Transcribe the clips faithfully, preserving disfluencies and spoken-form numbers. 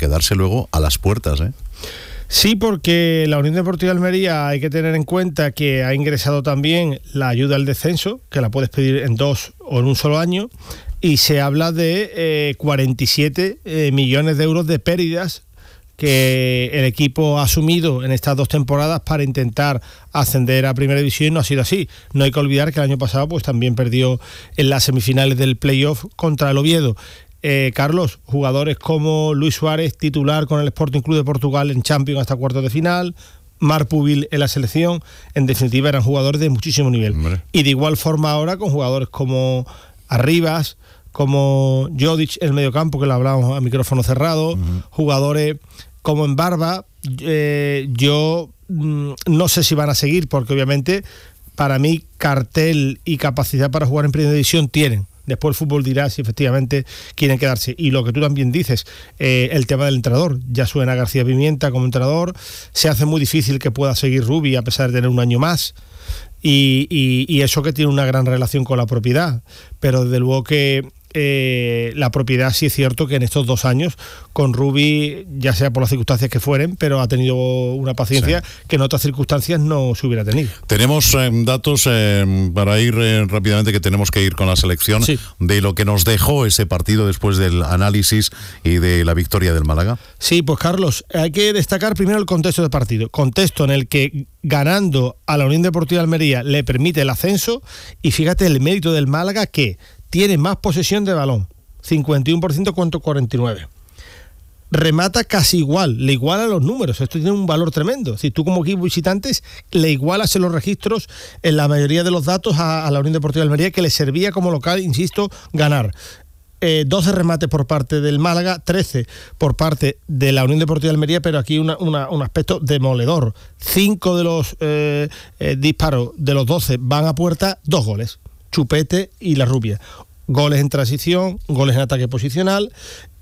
quedarse luego a las puertas, ¿eh? Sí, porque la Unión Deportiva Almería hay que tener en cuenta que ha ingresado también la ayuda al descenso, que la puedes pedir en dos o en un solo año, y se habla de eh, cuarenta y siete eh, millones de euros de pérdidas que el equipo ha asumido en estas dos temporadas para intentar ascender a Primera División, y no ha sido así. No hay que olvidar que el año pasado pues también perdió en las semifinales del playoff contra el Oviedo. Eh, Carlos, jugadores como Luis Suárez, titular con el Sporting Club de Portugal en Champions hasta cuartos de final, Marc Pubil en la selección, en definitiva eran jugadores de muchísimo nivel. Hombre. Y de igual forma ahora con jugadores como Arribas, como Jodic en el mediocampo, que lo hablamos a micrófono cerrado, uh-huh. jugadores como en Barba, eh, yo mm, no sé si van a seguir, porque obviamente para mí cartel y capacidad para jugar en Primera División tienen. Después el fútbol dirá si efectivamente quieren quedarse. Y lo que tú también dices, eh, el tema del entrenador. Ya suena García Pimienta como entrenador. Se hace muy difícil que pueda seguir Rubi a pesar de tener un año más. Y, y, y eso que tiene una gran relación con la propiedad. Pero desde luego que eh, la propiedad sí es cierto que en estos dos años con Rubi, ya sea por las circunstancias que fueren, pero ha tenido una paciencia sí. que en otras circunstancias no se hubiera tenido. Tenemos eh, datos eh, para ir eh, rápidamente, que tenemos que ir con la selección, sí. de lo que nos dejó ese partido después del análisis y de la victoria del Málaga. Sí, pues Carlos, hay que destacar primero el contexto del partido, contexto en el que ganando a la Unión Deportiva Almería le permite el ascenso, y fíjate el mérito del Málaga, que tiene más posesión de balón, cincuenta y uno por ciento contra cuarenta y nueve por ciento. Remata casi igual, le iguala los números, esto tiene un valor tremendo. Si tú como equipo visitantes le igualas en los registros en la mayoría de los datos a, a la Unión Deportiva de Almería, que le servía como local, insisto, ganar. Eh, doce remates por parte del Málaga, trece por parte de la Unión Deportiva de Almería, pero aquí una, una, un aspecto demoledor. cinco de los eh, eh, disparos de los doce van a puerta, dos goles. Chupete y La Rubia. Goles en transición, goles en ataque posicional,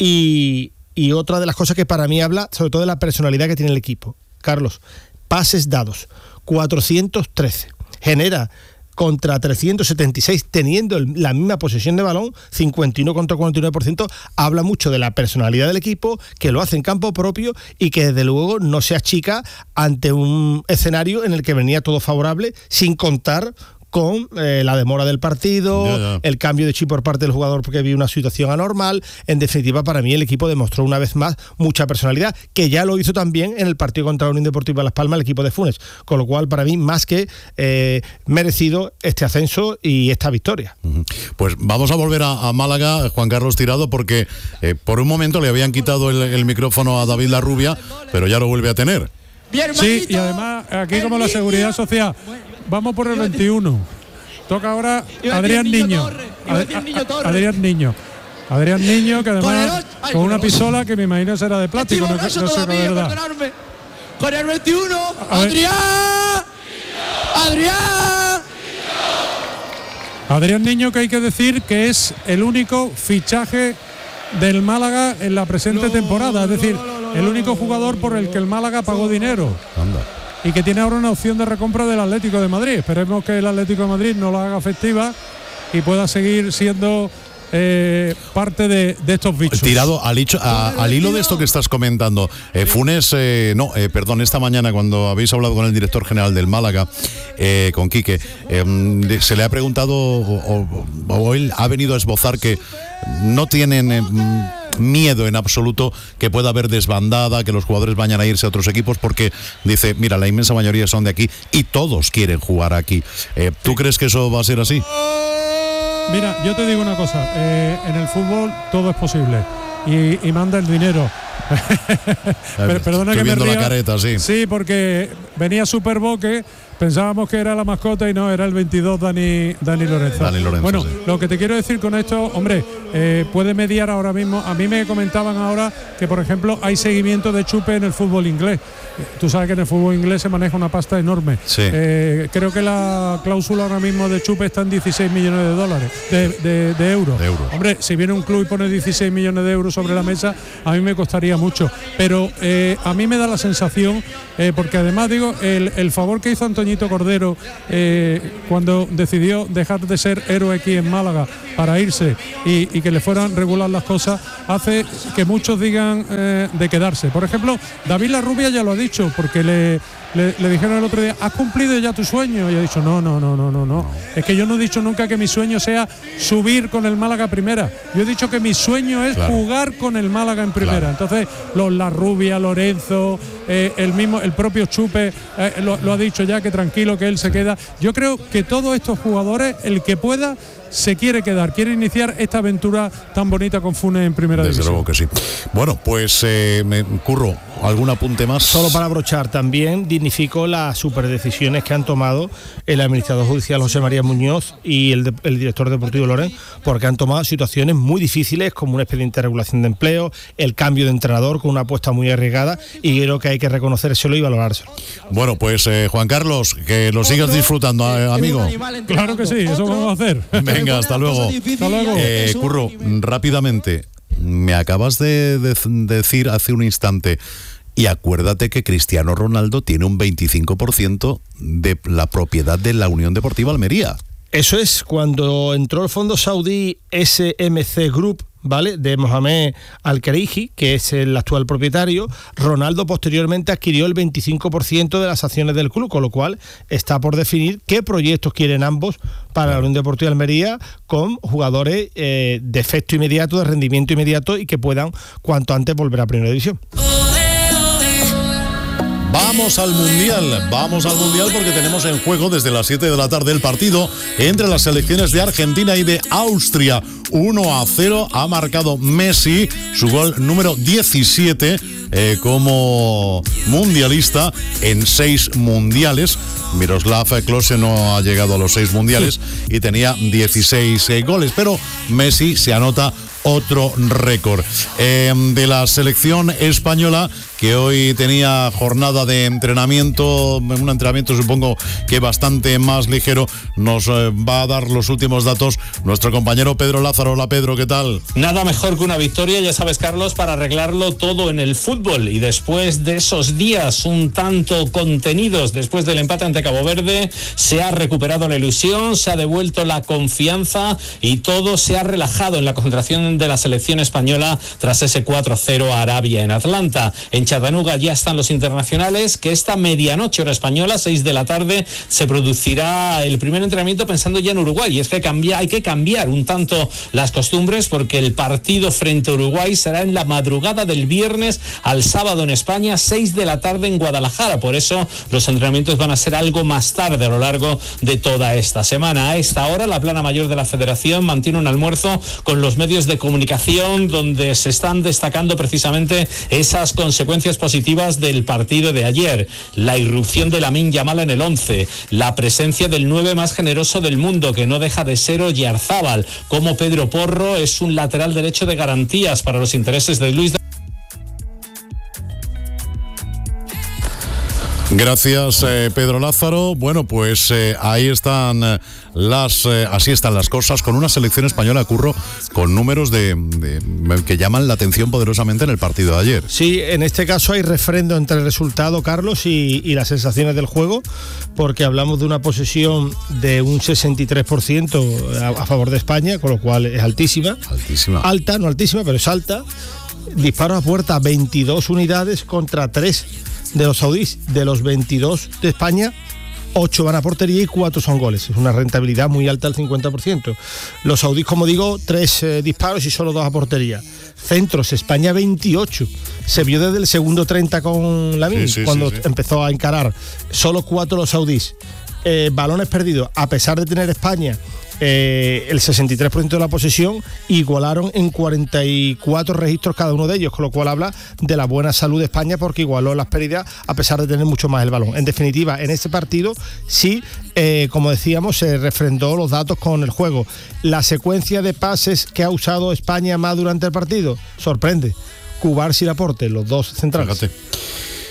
y, y otra de las cosas que para mí habla sobre todo de la personalidad que tiene el equipo. Carlos, pases dados, cuatrocientos trece. Genera contra trescientos setenta y seis, teniendo el, la misma posesión de balón, cincuenta y uno contra cuarenta y nueve por ciento, habla mucho de la personalidad del equipo, que lo hace en campo propio y que desde luego no se achica ante un escenario en el que venía todo favorable, sin contar con eh, la demora del partido, ya, ya. el cambio de chip por parte del jugador porque había una situación anormal. En definitiva, para mí el equipo demostró una vez más mucha personalidad, que ya lo hizo también en el partido contra la Unión Deportiva Las Palmas el equipo de Funes, con lo cual para mí más que eh, merecido este ascenso y esta victoria. Pues vamos a volver a, a Málaga, Juan Carlos Tirado, porque eh, por un momento le habían quitado el, el micrófono a David Larrubia, pero ya lo vuelve a tener. Sí, y además aquí como la Seguridad Social, vamos por el veintiuno. Toca ahora Adrián Niño. Adrián Niño. Adrián Niño, que además con una pistola que me imagino será de plástico, no, no sé la verdad. Con el veintiuno, Adrián. Adrián. Adrián Niño, que hay que decir que es el único fichaje del Málaga en la presente no, temporada, es decir, no, no, no, el único jugador por el que el Málaga pagó dinero. Anda. Y que tiene ahora una opción de recompra del Atlético de Madrid. Esperemos que el Atlético de Madrid no la haga efectiva y pueda seguir siendo eh, parte de, de estos bichos. Tirado al, hicho, a, al hilo de esto que estás comentando, eh, Funes, eh, no, eh, perdón, esta mañana cuando habéis hablado con el director general del Málaga, eh, con Quique, eh, se le ha preguntado o, o, o él ha venido a esbozar que no tienen eh, miedo en absoluto que pueda haber desbandada, que los jugadores vayan a irse a otros equipos, porque dice, mira, la inmensa mayoría son de aquí y todos quieren jugar aquí. Eh, ¿Tú crees que eso va a ser así? Mira, yo te digo una cosa, eh, en el fútbol todo es posible y, y manda el dinero. Pero, perdona Estoy que viendo me ría. La careta, sí. Sí, porque venía Superboque, pensábamos que era la mascota y no, era el veintidós Dani, Dani Lorenzo. Dani Lorenzo, bueno, sí. Lo que te quiero decir con esto, hombre, eh, puede mediar ahora mismo. A mí me comentaban ahora que, por ejemplo, hay seguimiento de chupe en el fútbol inglés. Tú sabes que en el fútbol inglés se maneja una pasta enorme. Sí. Eh, creo que la cláusula ahora mismo de chupe está en dieciséis millones de dólares, de, de, de euros. De euro. Hombre, si viene un club y pone dieciséis millones de euros sobre la mesa, a mí me costaría mucho. Pero eh, a mí me da la sensación, eh, porque además digo, creo el, el favor que hizo Antoñito Cordero eh, cuando decidió dejar de ser héroe aquí en Málaga para irse y, y que le fueran regular las cosas, hace que muchos digan eh, de quedarse. Por ejemplo, David Larrubia ya lo ha dicho, porque le, le, le dijeron el otro día, ¿has cumplido ya tu sueño? Y ha dicho, no, no, no, no, no, no. Es que yo no he dicho nunca que mi sueño sea subir con el Málaga a primera. Yo he dicho que mi sueño es claro. jugar con el Málaga en primera. Claro. Entonces, los Larrubia, Lorenzo, eh, el mismo, el propio Chupe, eh, lo, lo ha dicho ya, que tranquilo, que él se queda. Yo creo que todos estos jugadores, el que pueda, se quiere quedar, quiere iniciar esta aventura tan bonita con Funes en primera Desde división. luego que sí. Bueno, pues eh, me Curro, ¿algún apunte más? Solo para abrochar, también dignificó las superdecisiones que han tomado el administrador judicial José María Muñoz y el, de, el director deportivo Loren, porque han tomado situaciones muy difíciles como un expediente de regulación de empleo, el cambio de entrenador con una apuesta muy arriesgada, y creo que hay que reconocérselo y valorárselo. Bueno, pues eh, Juan Carlos, que lo sigas disfrutando, eh, amigo. Claro que sí, eso vamos a hacer. Venga, hasta luego. Hasta luego. Eh, Curro, rápidamente, me acabas de, de, de decir hace un instante, y acuérdate que Cristiano Ronaldo tiene un veinticinco por ciento de la propiedad de la Unión Deportiva Almería. Eso es, cuando entró el fondo saudí S M C Group, ¿vale?, de Mohamed Al-Khelaifi, que es el actual propietario, Ronaldo posteriormente adquirió el veinticinco por ciento de las acciones del club, con lo cual está por definir qué proyectos quieren ambos para la Unión Deportiva Almería, con jugadores eh, de efecto inmediato, de rendimiento inmediato, y que puedan cuanto antes volver a Primera División. Vamos al Mundial, vamos al Mundial porque tenemos en juego desde las siete de la tarde el partido entre las selecciones de Argentina y de Austria. uno a cero ha marcado Messi, su gol número diecisiete eh, como mundialista en seis mundiales. Miroslav Klose no ha llegado a los seis mundiales y tenía dieciséis eh, goles, pero Messi se anota otro récord. Eh, de la selección española, que hoy tenía jornada de entrenamiento, un entrenamiento supongo que bastante más ligero, nos eh, va a dar los últimos datos nuestro compañero Pedro Lázaro. Hola Pedro, ¿qué tal? Nada mejor que una victoria, ya sabes, Carlos, para arreglarlo todo en el fútbol, y después de esos días un tanto contenidos después del empate ante Cabo Verde, se ha recuperado la ilusión, se ha devuelto la confianza y todo se ha relajado en la concentración de la selección española tras ese cuatro cero a Arabia en Atlanta. En Chattanooga ya están los internacionales, que esta medianoche hora española, seis de la tarde, se producirá el primer entrenamiento pensando ya en Uruguay. Y es que cambia, hay que cambiar un tanto las costumbres, porque el partido frente a Uruguay será en la madrugada del viernes al sábado en España, seis de la tarde en Guadalajara. Por eso los entrenamientos van a ser algo más tarde a lo largo de toda esta semana. A esta hora la plana mayor de la Federación mantiene un almuerzo con los medios de comunicación donde se están destacando precisamente esas consecuencias positivas del partido de ayer: la irrupción de Lamine Yamal en el once, la presencia del nueve más generoso del mundo, que no deja de ser Oyarzábal, como Pedro Porro es un lateral derecho de garantías para los intereses de Luis. Gracias, eh, Pedro Lázaro. Bueno, pues eh, ahí están eh, las, eh, así están las cosas, con una selección española, Curro, con números de, de que llaman la atención poderosamente en el partido de ayer. Sí, en este caso hay refrendo entre el resultado, Carlos, y, y las sensaciones del juego, porque hablamos de una posesión de un sesenta y tres por ciento a, a favor de España, con lo cual es altísima. Altísima. Alta, no altísima, pero es alta. Disparos a puerta, veintidós unidades contra tres de los saudíes. De los veintidós de España, ocho van a portería y cuatro son goles. Es una rentabilidad muy alta, al cincuenta por ciento. Los saudíes, como digo, tres eh, disparos y solo dos a portería. Centros, España veintiocho. Se vio desde el segundo treinta con Lamine, sí, sí, cuando sí, sí. empezó a encarar. Solo cuatro los saudíes. Eh, balones perdidos, a pesar de tener España Eh, el sesenta y tres por ciento de la posesión, igualaron en cuarenta y cuatro registros cada uno de ellos, con lo cual habla de la buena salud de España, porque igualó las pérdidas a pesar de tener mucho más el balón. En definitiva, en este partido sí, eh, como decíamos, se refrendó los datos con el juego. La secuencia de pases que ha usado España más durante el partido sorprende. Cubarsí y Laporte, los dos centrales. Fíjate.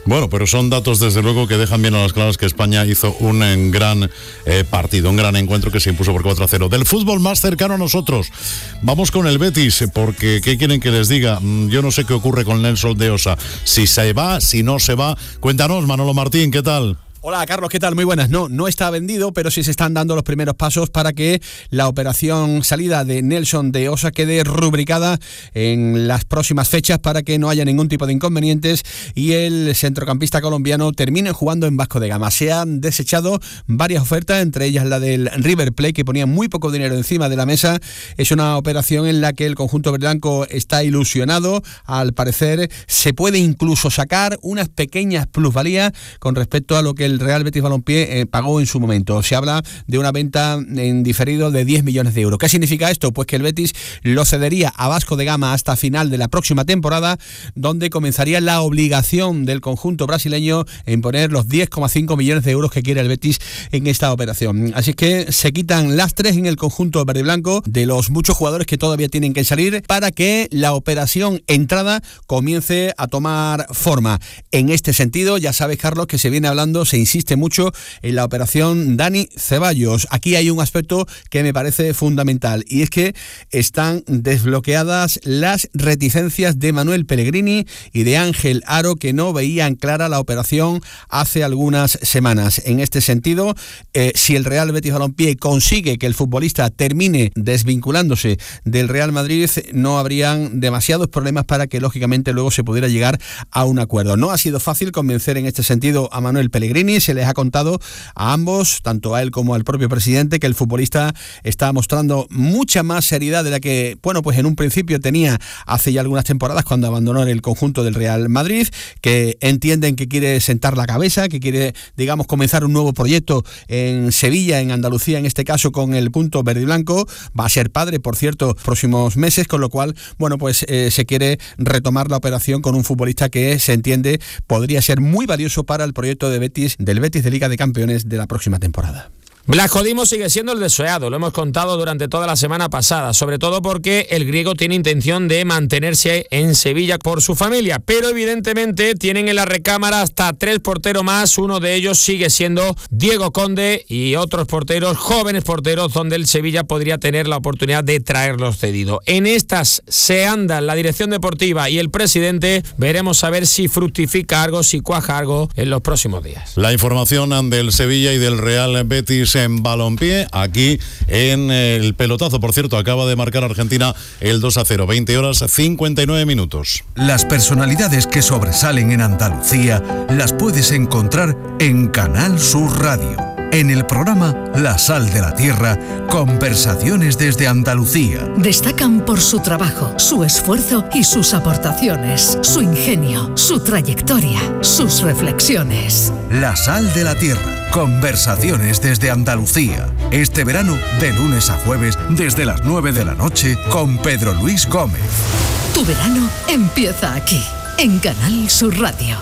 Bueno, pero son datos desde luego que dejan bien a las claras que España hizo un eh, gran eh, partido, un gran encuentro que se impuso por cuatro a cero. Del fútbol más cercano a nosotros, vamos con el Betis, porque ¿qué quieren que les diga? Yo no sé qué ocurre con Nelson de Osa, si se va, si no se va. Cuéntanos, Manolo Martín, ¿qué tal? Hola Carlos, ¿qué tal? Muy buenas. No, no está vendido, pero sí se están dando los primeros pasos para que la operación salida de Nelson de Osa quede rubricada en las próximas fechas para que no haya ningún tipo de inconvenientes y el centrocampista colombiano termine jugando en Vasco de Gama. Se han desechado varias ofertas, entre ellas la del River Plate, que ponía muy poco dinero encima de la mesa. Es una operación en la que el conjunto verdiblanco está ilusionado. Al parecer se puede incluso sacar unas pequeñas plusvalías con respecto a lo que el Real Betis Balompié eh, pagó en su momento. Se habla de una venta en diferido de diez millones de euros. ¿Qué significa esto? Pues que el Betis lo cedería a Vasco de Gama hasta final de la próxima temporada, donde comenzaría la obligación del conjunto brasileño en poner los diez coma cinco millones de euros que quiere el Betis en esta operación. Así que se quitan lastres en el conjunto verde y blanco de los muchos jugadores que todavía tienen que salir para que la operación entrada comience a tomar forma. En este sentido, ya sabes, Carlos, que se viene hablando, se insiste mucho en la operación Dani Ceballos. Aquí hay un aspecto que me parece fundamental y es que están desbloqueadas las reticencias de Manuel Pellegrini y de Ángel Aro, que no veían clara la operación hace algunas semanas. En este sentido, eh, si el Real Betis Balompié consigue que el futbolista termine desvinculándose del Real Madrid, no habrían demasiados problemas para que lógicamente luego se pudiera llegar a un acuerdo. No ha sido fácil convencer en este sentido a Manuel Pellegrini. Se les ha contado a ambos, tanto a él como al propio presidente, que el futbolista está mostrando mucha más seriedad de la que, bueno, pues en un principio tenía hace ya algunas temporadas cuando abandonó el conjunto del Real Madrid, que entienden que quiere sentar la cabeza, que quiere, digamos, comenzar un nuevo proyecto en Sevilla, en Andalucía, en este caso con el punto verde y blanco. Va a ser padre, por cierto, próximos meses, con lo cual, bueno, pues eh, se quiere retomar la operación con un futbolista que se entiende podría ser muy valioso para el proyecto de Betis, del Betis de Liga de Campeones de la próxima temporada. Blasco Dimo sigue siendo el deseado, lo hemos contado durante toda la semana pasada, sobre todo porque el griego tiene intención de mantenerse en Sevilla por su familia, pero evidentemente tienen en la recámara hasta tres porteros más, uno de ellos sigue siendo Diego Conde y otros porteros, jóvenes porteros, donde el Sevilla podría tener la oportunidad de traerlos cedidos. En estas se andan la dirección deportiva y el presidente, veremos a ver si fructifica algo, si cuaja algo en los próximos días. La información del Sevilla y del Real Betis en balompié, aquí en el pelotazo. Por cierto, acaba de marcar Argentina el dos a cero, veinte horas cincuenta y nueve minutos. Las personalidades que sobresalen en Andalucía las puedes encontrar en Canal Sur Radio. En el programa La Sal de la Tierra, conversaciones desde Andalucía. Destacan por su trabajo, su esfuerzo y sus aportaciones, su ingenio, su trayectoria, sus reflexiones. La Sal de la Tierra, conversaciones desde Andalucía. Este verano, de lunes a jueves, desde las nueve de la noche, con Pedro Luis Gómez. Tu verano empieza aquí, en Canal Sur Radio.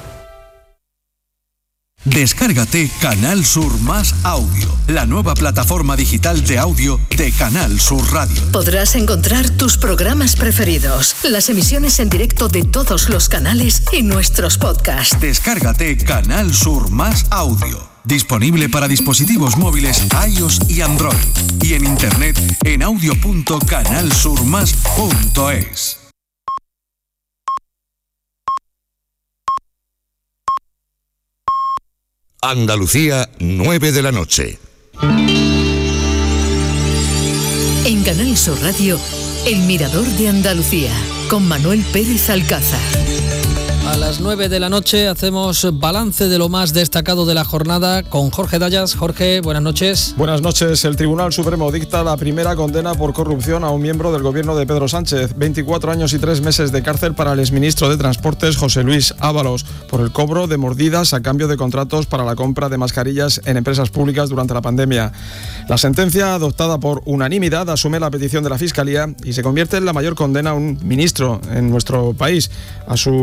Descárgate Canal Sur Más Audio, la nueva plataforma digital de audio de Canal Sur Radio. Podrás encontrar tus programas preferidos, las emisiones en directo de todos los canales y nuestros podcasts. Descárgate Canal Sur Más Audio. Disponible para dispositivos móviles iOS y Android. Y en internet en audio punto canal sur más punto es. Andalucía, nueve de la noche. En Canal Sur Radio, El Mirador de Andalucía, con Manuel Pérez Alcázar. A las nueve de la noche hacemos balance de lo más destacado de la jornada con Jorge Dayas. Jorge, buenas noches. Buenas noches. El Tribunal Supremo dicta la primera condena por corrupción a un miembro del gobierno de Pedro Sánchez. veinticuatro años y tres meses de cárcel para el exministro de Transportes José Luis Ábalos por el cobro de mordidas a cambio de contratos para la compra de mascarillas en empresas públicas durante la pandemia. La sentencia, adoptada por unanimidad, asume la petición de la Fiscalía y se convierte en la mayor condena a un ministro en nuestro país. A su asesor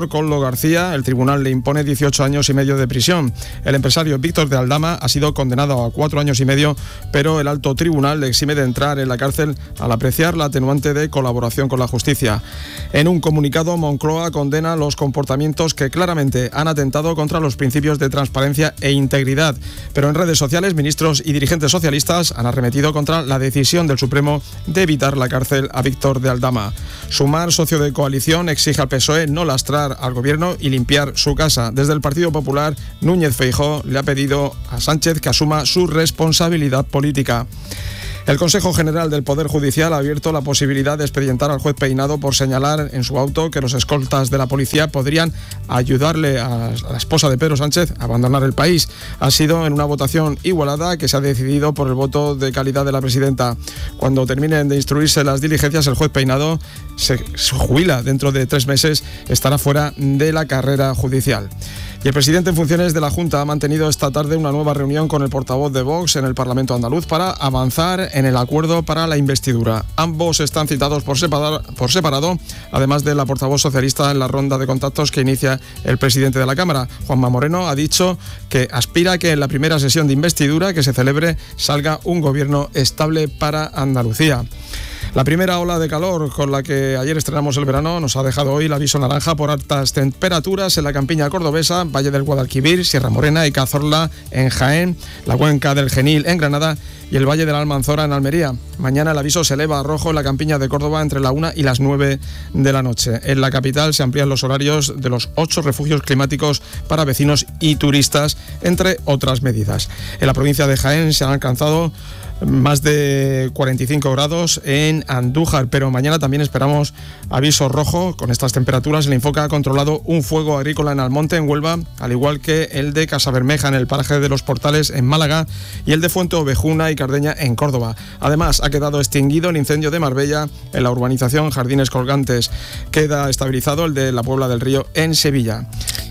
Víctor Coldo García, el tribunal le impone dieciocho años y medio de prisión. El empresario Víctor de Aldama ha sido condenado a cuatro años y medio, pero el alto tribunal le exime de entrar en la cárcel al apreciar la atenuante de colaboración con la justicia. En un comunicado, Moncloa condena los comportamientos que claramente han atentado contra los principios de transparencia e integridad, pero en redes sociales, ministros y dirigentes socialistas han arremetido contra la decisión del Supremo de evitar la cárcel a Víctor de Aldama. Sumar, socio de coalición, exige al P S O E no lastrar al gobierno y limpiar su casa. Desde el Partido Popular, Núñez Feijóo le ha pedido a Sánchez que asuma su responsabilidad política. El Consejo General del Poder Judicial ha abierto la posibilidad de expedientar al juez Peinado por señalar en su auto que los escoltas de la policía podrían ayudarle a la esposa de Pedro Sánchez a abandonar el país. Ha sido en una votación igualada que se ha decidido por el voto de calidad de la presidenta. Cuando terminen de instruirse las diligencias, el juez Peinado se jubila dentro de tres meses, estará fuera de la carrera judicial. Y el presidente en funciones de la Junta ha mantenido esta tarde una nueva reunión con el portavoz de Vox en el Parlamento andaluz para avanzar en el acuerdo para la investidura. Ambos están citados por separado, por separado, además de la portavoz socialista en la ronda de contactos que inicia el presidente de la Cámara. Juanma Moreno ha dicho que aspira a que en la primera sesión de investidura que se celebre salga un gobierno estable para Andalucía. La primera ola de calor con la que ayer estrenamos el verano nos ha dejado hoy el aviso naranja por altas temperaturas en la campiña cordobesa, Valle del Guadalquivir, Sierra Morena y Cazorla en Jaén, la cuenca del Genil en Granada y el Valle de la Almanzora en Almería. Mañana el aviso se eleva a rojo en la campiña de Córdoba entre la una y las nueve de la noche. En la capital se amplían los horarios de los ocho refugios climáticos para vecinos y turistas, entre otras medidas. En la provincia de Jaén se han alcanzado más de cuarenta y cinco grados en Andújar, pero mañana también esperamos aviso rojo. Con estas temperaturas, el Infoca ha controlado un fuego agrícola en Almonte, en Huelva, al igual que el de Casabermeja en el paraje de Los Portales, en Málaga, y el de Fuente Ovejuna y Cardeña, en Córdoba. Además, ha quedado extinguido el incendio de Marbella en la urbanización Jardines Colgantes. Queda estabilizado el de la Puebla del Río, en Sevilla.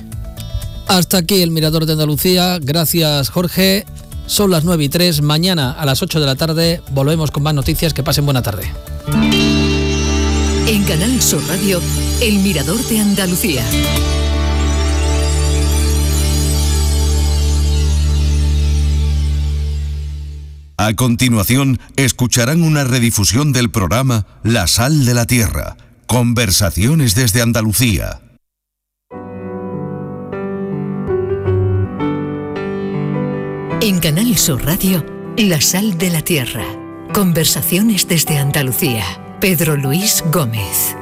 Hasta aquí el Mirador de Andalucía. Gracias, Jorge. Son las nueve y tres, mañana a las ocho de la tarde volvemos con más noticias. Que pasen buena tarde. En Canal Sur Radio, El Mirador de Andalucía. A continuación, escucharán una redifusión del programa La Sal de la Tierra, Conversaciones desde Andalucía. En Canal Sur Radio, La Sal de la Tierra. Conversaciones desde Andalucía. Pedro Luis Gómez.